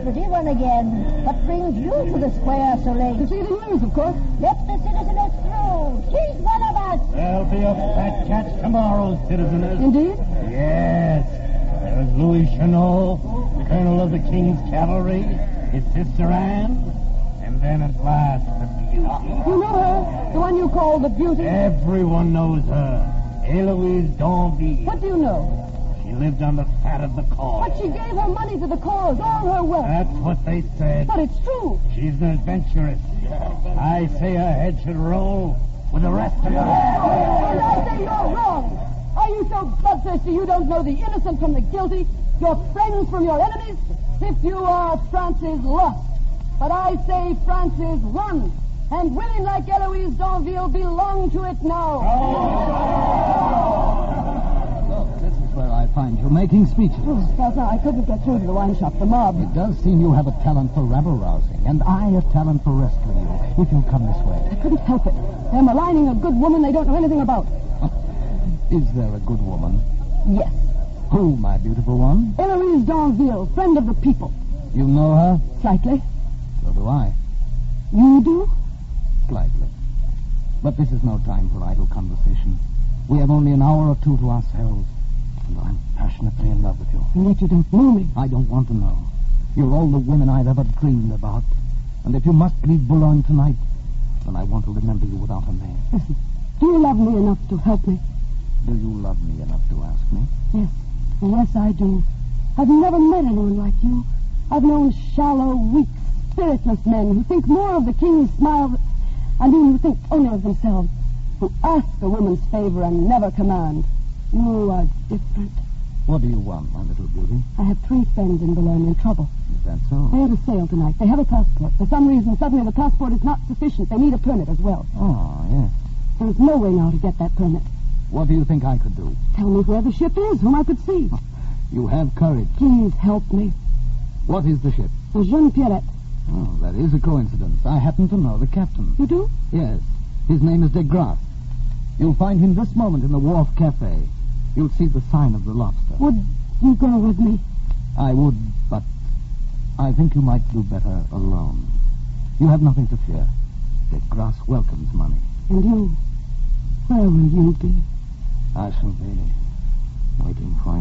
pretty one again. What brings you to the square so late? To see the news, of course. Let the citizeness through. She's one of us. There'll be a fat catch tomorrow, citizeness. Indeed? Yes. There's Louis Chanot, colonel of the King's Cavalry, his sister Anne, and then at last the beauty. You know her? The one you call the beauty? Everyone knows her. Eloise d'Anville. What do you know? She lived on the fat of the cause. But she gave her money to the cause, all her wealth. That's what they said. But it's true. She's an adventuress. I say her head should roll with the rest of her. And I say you're wrong. Are you so bloodthirsty you don't know the innocent from the guilty, your friends from your enemies? If you are, France is lost. But I say France is won. And women like Eloise d'Anville belong to it now. This is where I find you making speeches. Salsa, I couldn't get through to the wine shop. The mob. It does seem you have a talent for rabble-rousing, and I a talent for rescuing you. If you'll come this way. I couldn't help it. They're maligning a good woman they don't know anything about. Is there a good woman? Yes. Who, my beautiful one? Eloise d'Anville, friend of the people. You know her? Slightly. So do I. You do? Slightly. But this is no time for idle conversation. We have only an hour or two to ourselves. And I'm passionately in love with you. And yet you don't know me. I don't want to know. You're all the women I've ever dreamed about. And if you must leave Boulogne tonight, then I want to remember you without a name. Listen, do you love me enough to help me? Do you love me enough to ask me? Yes. Yes, I do. I've never met anyone like you. I've known shallow, weak, spiritless men who think more of the king's smile, who think only of themselves, who ask a woman's favor and never command. You are different. What do you want, my little beauty? I have 3 friends in Boulogne in trouble. Is that so? They are to sail tonight. They have a passport. For some reason, suddenly the passport is not sufficient. They need a permit as well. Oh, yes. There is no way now to get that permit. What do you think I could do? Tell me where the ship is, whom I could see. You have courage. Please help me. What is the ship? The Jeune Pierrette. Oh, that is a coincidence. I happen to know the captain. You do? Yes. His name is de Grasse. You'll find him this moment in the Wharf Cafe. You'll see the sign of the lobster. Would you go with me? I would, but I think you might do better alone. You have nothing to fear. De Grasse welcomes money. And you? Where will you be? I shall be waiting for you.